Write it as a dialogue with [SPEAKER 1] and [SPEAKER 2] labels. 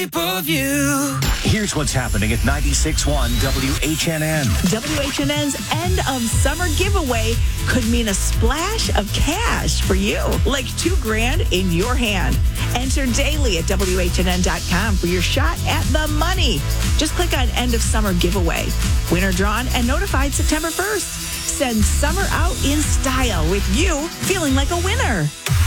[SPEAKER 1] Here's what's happening at 96.1 WHNN.
[SPEAKER 2] WHNN's end of summer giveaway could mean a splash of cash for you, like $2,000 in your hand. Enter daily at WHNN.com for your shot at the money. Just click on end of summer giveaway. Winner drawn and notified September 1st. Send summer out in style with you feeling like a winner.